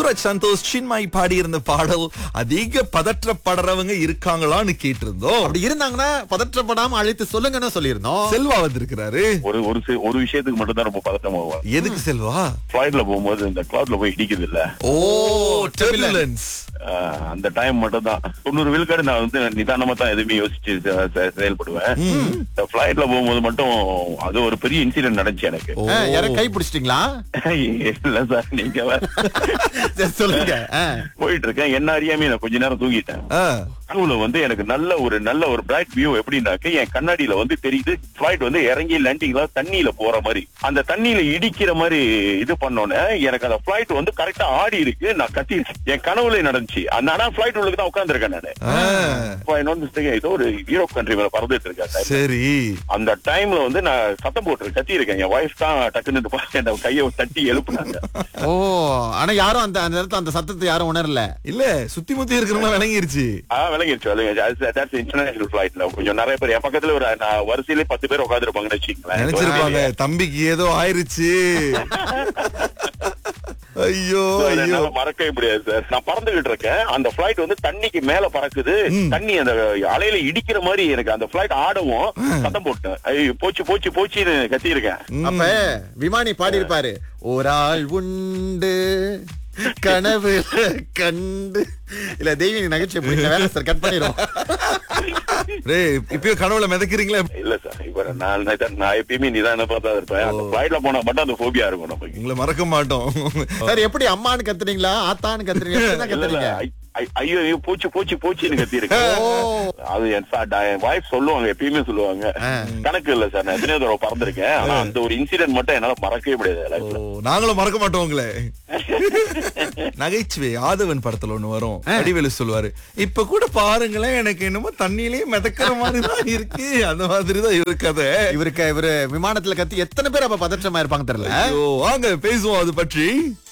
முத்துராஜ் சந்தோஷ் சின்மாய் பாடி இருந்த பாடல் அதிக பதற்றப்படுறவங்க இருக்காங்களான்னு கேட்டிருந்தோம். அப்படி இருந்தாங்கன்னா பதற்றப்படாம அழைத்து சொல்லுங்கன்னு சொல்லியிருந்தோம். செல்வா வந்திருக்கிறாரு. ஒரு விஷயத்துக்கு மட்டும் தான் ரொம்ப பதட்டமாகும். எதுக்கு செல்வா? ஃபிளைட்ல போகும்போது இந்த கிளவுட்ல போய் இடிக்குது இல்ல, டர்புலன்ஸ். அந்த டைம் மட்டும் தான் 90 விழுக்காடு நான் வந்து நிதானமா தான் எதுவுமே யோசிச்சு செயல்படுவேன். இந்த ஃபிளைட்ல போகும்போது மட்டும் அது ஒரு பெரிய இன்சிடென்ட் நடந்துச்சு எனக்கு. யார கை பிடிச்சிட்டீங்களா? இல்ல சார், நீங்க சொல்லுங்க. போயிட்டு இருக்கேன், என்ன அறியாமே நான் கொஞ்ச நேரம் தூங்கிட்டேன். கனவுல வந்து எனக்கு நல்ல ஒரு பிரைட் வியூ. எப்படின்னாக்க என் கண்ணாடியில வந்து தெரியுது பிளைட் வந்து இறங்கி லேண்டிங்ல தண்ணியில போற மாதிரி, அந்த தண்ணியில இடிக்கிற மாதிரி இது பண்ணோன்னே எனக்கு அந்த பிளைட் வந்து கரெக்டா ஆடி இருக்கு. நான் கத்தி என் கனவுல நடந்துச்சு. அந்த பிளைட் உள்ளுக்கு தான் உட்கார்ந்துருக்கேன் நானு. ஏதோ ஒரு யூரோப் கண்ட்ரி மேல பறந்துட்டு இருக்கேன். சரி, அந்த டைம்ல வந்து நான் சத்தம் போட்டு கத்தி இருக்கேன். என் வைஃப் தான் டக்குன்னு என் கையை தட்டி எழுப்புனாங்க. ஆனா யாரும் அந்த நேரத்துல அந்த சத்தத்தை யாரும் உணரல. இல்ல, சுத்தி முத்தி இருக்கிறவங்க விளங்கிருச்சு. விளங்கிருச்சு. இன்டர்நேஷனல் பிளைட்ல கொஞ்சம் நிறைய பேர் என் பக்கத்துல ஒரு வரிசையில 10 பேர் உட்காந்துருப்பாங்கன்னு வச்சுக்கீங்களேன். நினைச்சிருப்பாங்க தம்பிக்கு ஏதோ ஆயிருச்சு. ஐயோ, மறக்கவே முடியாது சார். நான் பறந்துகிட்டு இருக்கேன், அந்த பிளைட் வந்து தண்ணிக்கு மேல பறக்குது. தண்ணி அந்த அலையில இடிக்கிற மாதிரி எனக்கு அந்த பிளைட் ஆடவும் சத்தம் போட்டேன். போச்சு போச்சு போச்சுன்னு கத்தி இருக்கேன். அப்ப விமானி பாடி இருப்பாரு, ஒரு ஆள் உண்டு கனவு கண்டு. இல்ல தெய்வீக நகைச்சுவை வேலை சார், கட் பண்ணிடும். இப்பயும் கனவுல மிதக்கிறீங்களா? இல்ல சார், இப்ப நான் எப்பயுமே நிதானமா தான் இருப்பேன். அந்த பிளைட்ல போனா மட்டும் அந்த போபியா இருக்கும் நமக்கு. உங்களை மறக்க மாட்டோம் சார். எப்படி அம்மான்னு கத்துறீங்களா, ஆத்தான்னு கத்துறீங்களா? ஐயோ போச்சு போச்சு போச்சுன்னு கத்தி இருக்கேன். அது என் வைஃப் சொல்லுவாங்க, எப்பயுமே சொல்லுவாங்க. கணக்கு இல்ல சார், நான் எத்தனையோ தடவை பறந்துருக்கேன். ஆனா அந்த ஒரு இன்சிடென்ட் மட்டும் என்னால மறக்கவே முடியாது. நாங்களும் மறக்க மாட்டோம் உங்களை. நகைச்சுவை ஆதவன் படத்துல ஒண்ணு வரும், அடிவேலு சொல்லுவாரு, இப்ப கூட பாருங்களேன் எனக்கு என்னமோ தண்ணியிலேயே மிதக்கிற மாதிரிதான் இருக்கு. அந்த மாதிரிதான் இருக்காது. இவரு விமானத்துல கத்தி எத்தனை பேர் அப்ப பதற்றமா இருப்பாங்க தெரியல. வாங்க பேசுவோம் அது பற்றி.